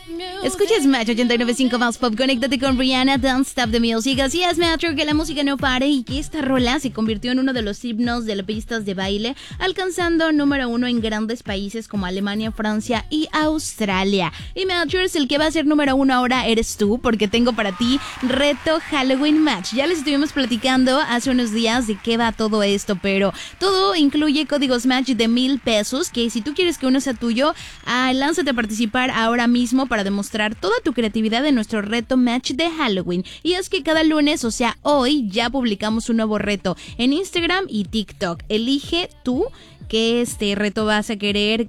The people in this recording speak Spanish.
Escucha Smash 89.5 más pop, conéctate con Rihanna, Don't Stop the Music. Así es, Metro, que la música no pare y que esta rola se convirtió en uno de los himnos de las pistas de baile, alcanzando número 1 en grandes países como Alemania, Francia y Australia. Y Metro, el que va a ser número 1 ahora eres tú, porque tengo para ti reto Halloween Match. Ya les estuvimos platicando hace unos días de qué va todo esto, pero todo incluye códigos Match de $1,000, que si tú quieres que uno sea tuyo, lánzate a participar ahora mismo para demostrar toda tu creatividad en nuestro reto Match de Halloween. Y es que cada lunes, o sea hoy, ya publicamos un nuevo reto en Instagram y TikTok. Elige tú qué reto vas a querer